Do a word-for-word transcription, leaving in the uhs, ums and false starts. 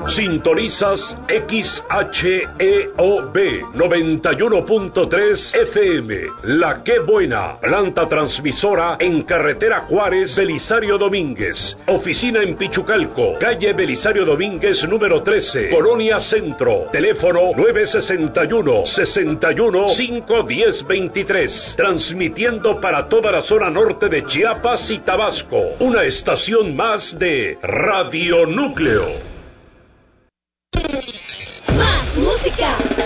Sintonizas X H E O B noventa y uno punto tres F M. La Qué Buena, planta transmisora en carretera Juárez, Belisario Domínguez. Oficina en Pichucalco, calle Belisario Domínguez número trece, Colonia Centro. Teléfono nueve sesenta y uno, sesenta y uno, cinco diez veintitrés. Transmitiendo para toda la zona norte de Chiapas y Tabasco. Una estación más de Radio Núcleo. Más música.